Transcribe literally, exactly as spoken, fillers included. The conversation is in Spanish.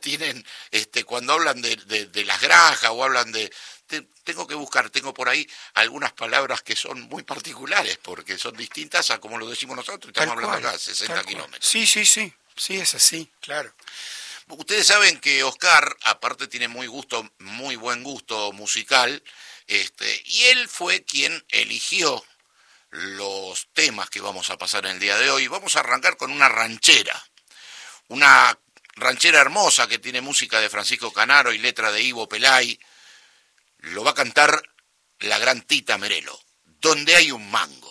tienen, este, cuando hablan de, de, de las granjas o hablan de... Te, tengo que buscar, tengo por ahí algunas palabras que son muy particulares, porque son distintas a como lo decimos nosotros, estamos Tal hablando cual, acá, sesenta kilómetros. Sí, sí, sí, sí, es así, claro. Ustedes saben que Oscar, aparte tiene muy gusto, muy buen gusto musical, este, y él fue quien eligió los temas que vamos a pasar en el día de hoy. Vamos a arrancar con una ranchera, una ranchera hermosa que tiene música de Francisco Canaro y letra de Ivo Pelay. Lo va a cantar la gran Tita Merelo, Donde hay un mango.